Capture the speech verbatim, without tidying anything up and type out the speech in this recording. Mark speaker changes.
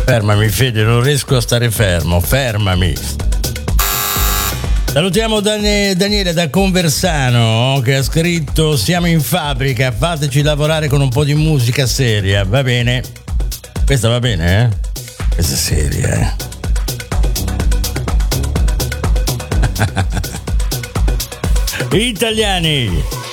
Speaker 1: Fermami Fede, non riesco a stare fermo, fermami. Salutiamo Dan- Daniele da Conversano che ha scritto: siamo in fabbrica, fateci lavorare con un po' di musica seria, va bene? Questa va bene, eh? Questa è seria, eh? Italiani.